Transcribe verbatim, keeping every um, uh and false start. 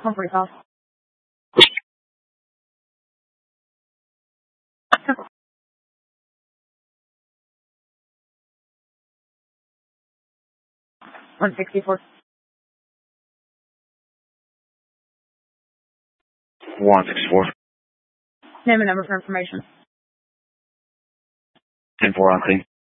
one forty-five. one sixty-four. one sixty-four. Name and number for information. ten four on clean.